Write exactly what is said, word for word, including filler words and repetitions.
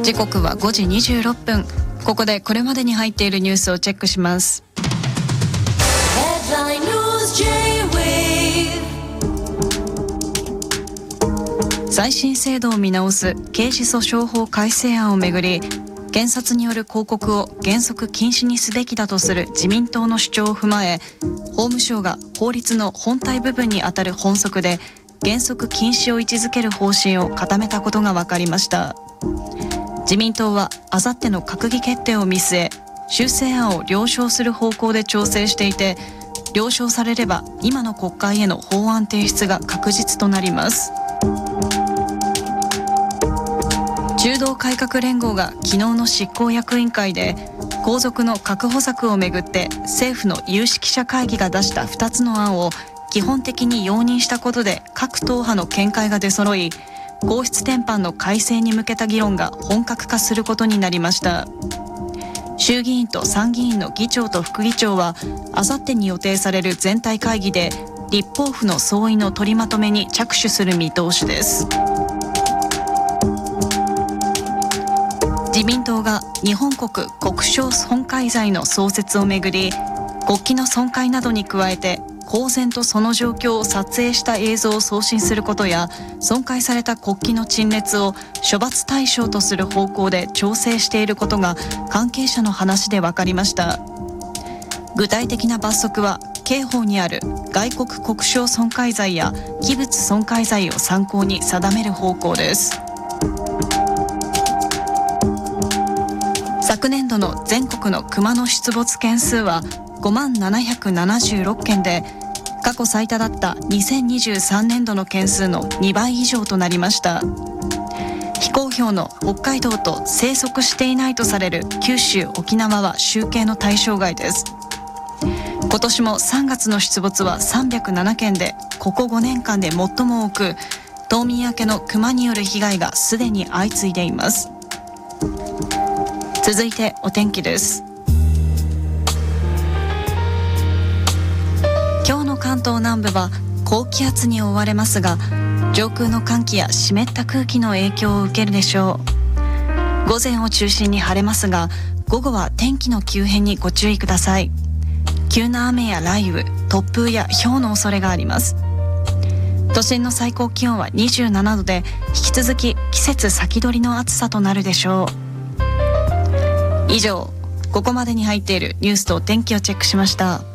時刻はごじにじゅうろっぷん。ここでこれまでに入っているニュースをチェックします。再審制度を見直す刑事訴訟法改正案をめぐり、検察による広告を原則禁止にすべきだとする自民党の主張を踏まえ、法務省が法律の本体部分にあたる本則で原則禁止を位置づける方針を固めたことが分かりました。自民党はあさっての閣議決定を見据え、修正案を了承する方向で調整していて、了承されれば今の国会への法案提出が確実となります。中道改革連合が昨日の執行役員会で、皇族の確保策をめぐって政府の有識者会議が出したふたつの案を基本的に容認したことで各党派の見解が出揃い、皇室典範の改正に向けた議論が本格化することになりました。衆議院と参議院の議長と副議長はあさってに予定される全体会議で立法府の総意の取りまとめに着手する見通しです。自民党が日本国国章損壊罪の創設をめぐり、国旗の損壊などに加えて公然とその状況を撮影した映像を送信することや、損壊された国旗の陳列を処罰対象とする方向で調整していることが関係者の話で分かりました。具体的な罰則は刑法にある外国国章損壊罪や器物損壊罪を参考に定める方向です。昨年度の全国の熊の出没件数はごまんななひゃくななじゅうろっけんで、過去最多だったにせんにじゅうさんねんどの件数のにばい以上となりました。非公表の北海道と生息していないとされる九州・沖縄は集計の対象外です。今年もさんがつの出没はさんびゃくななけんで、ここごねんかんで最も多く、冬眠明けの熊による被害がすでに相次いでいます。続いてお天気です。今日の関東南部は高気圧に覆われますが、上空の寒気や湿った空気の影響を受けるでしょう。午前を中心に晴れますが、午後は天気の急変にご注意ください。急な雨や雷雨、突風や雹の恐れがあります。都心の最高気温はにじゅうななどで、引き続き季節先取りの暑さとなるでしょう。以上、ここまでに入っているニュースと天気をチェックしました。